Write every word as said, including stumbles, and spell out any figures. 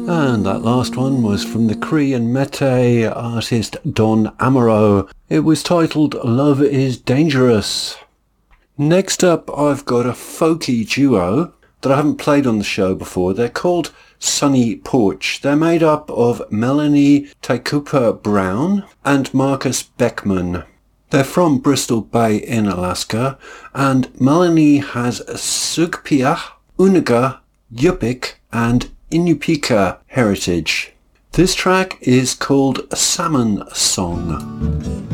And that last one was from the Cree and Métis artist Don Amaro. It was titled Love is Dangerous. Next up, I've got a folky duo that I haven't played on the show before. They're called Sunny Porch. They're made up of Melanie Taikupa Brown and Marcus Beckman. They're from Bristol Bay in Alaska, and Melanie has Sugpiaq, Unaga, Yupik, and Inupika heritage. This track is called Salmon Song.